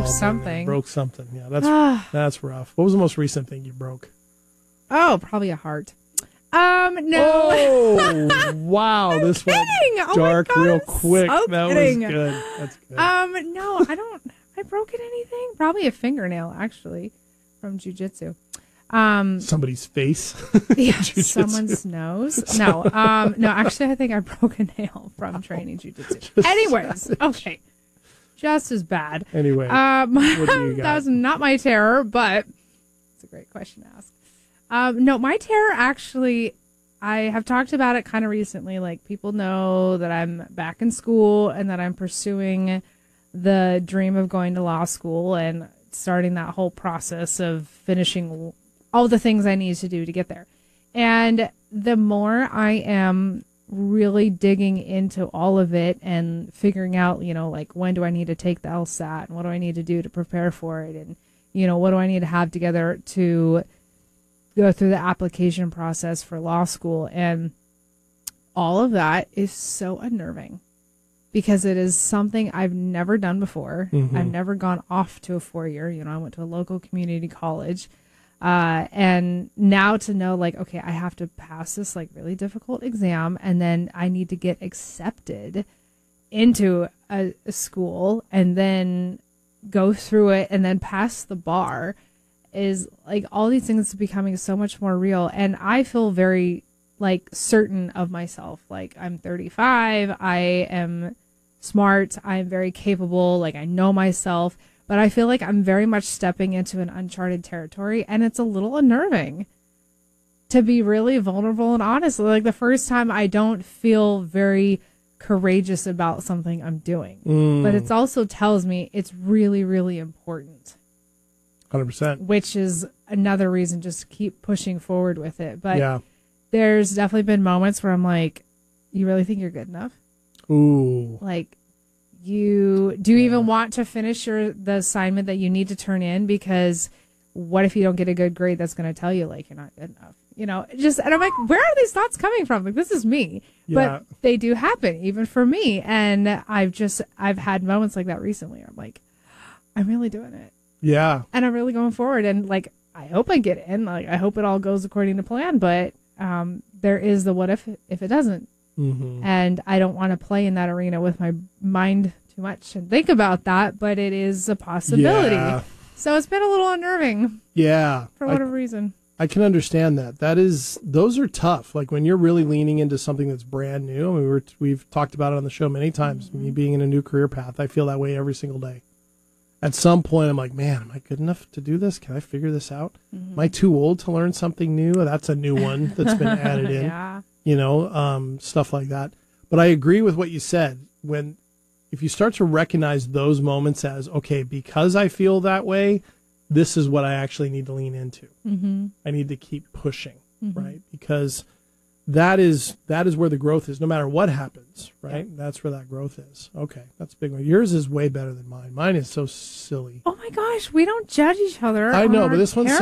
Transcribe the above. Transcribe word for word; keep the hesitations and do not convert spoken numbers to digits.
broke something. Broke something. Yeah, that's that's rough. What was the most recent thing you broke? Oh, probably a heart. Um, no. Oh, wow. This went oh dark God, real quick. So that kidding. was good. That's good. Um, no, I don't. Have I broken anything? Probably a fingernail, actually, from jujitsu. Um, Somebody's face. Yeah, someone's nose. No, um, no. Actually, I think I broke a nail from training jujitsu. Anyways, okay, just as bad. Anyway, um, what do you got? That was not my terror, but it's a great question to ask. Um, no, my terror actually, I have talked about it kind of recently. Like, people know that I'm back in school and that I'm pursuing the dream of going to law school and starting that whole process of finishing all the things I need to do to get there. And the more I am really digging into all of it and figuring out, you know, like, when do I need to take the LSAT and what do I need to do to prepare for it? And, you know, what do I need to have together to go through the application process for law school? And all of that is so unnerving because it is something I've never done before. Mm-hmm. I've never gone off to a four-year. You know, I went to a local community college. Uh, and now to know, like, okay, I have to pass this, like, really difficult exam, and then I need to get accepted into a, a school and then go through it and then pass the bar is, like, all these things becoming so much more real. And I feel very, like, certain of myself. Like, I'm thirty-five. I am smart. I'm very capable. Like, I know myself. But I feel like I'm very much stepping into an uncharted territory, and it's a little unnerving, to be really vulnerable and honest. Like, the first time I don't feel very courageous about something I'm doing. Mm. But it also tells me it's really, really important. one hundred percent. Which is another reason just to keep pushing forward with it. But yeah. There's definitely been moments where I'm like, you really think you're good enough? Ooh. Like, you do you yeah. even want to finish your the assignment that you need to turn in? Because what if you don't get a good grade? That's going to tell you, like, you're not good enough. You know, just, and I'm like, where are these thoughts coming from? Like, this is me. Yeah. But they do happen, even for me. And I've just, I've had moments like that recently. I'm like, I'm really doing it. Yeah. And I'm really going forward. And, like, I hope I get in. Like, I hope it all goes according to plan. But um, there is the what if, if it doesn't. Mm-hmm. And I don't want to play in that arena with my mind too much and think about that, but it is a possibility. Yeah. So it's been a little unnerving. Yeah. For whatever I, reason. I can understand that. That is, those are tough. Like, when you're really leaning into something that's brand new. I mean, we were, we've talked about it on the show many times. Mm-hmm. Me being in a new career path, I feel that way every single day. At some point, I'm like, man, am I good enough to do this? Can I figure this out? Mm-hmm. Am I too old to learn something new? That's a new one that's been added in. Yeah. You know, um, stuff like that. But I agree with what you said. When, if you start to recognize those moments as, okay, because I feel that way, this is what I actually need to lean into. Mm-hmm. I need to keep pushing, mm-hmm. right? Because that is that is where the growth is, no matter what happens, right? Yeah. That's where that growth is. Okay, that's a big one. Yours is way better than mine. Mine is so silly. Oh my gosh, we don't judge each other. I know, but this one's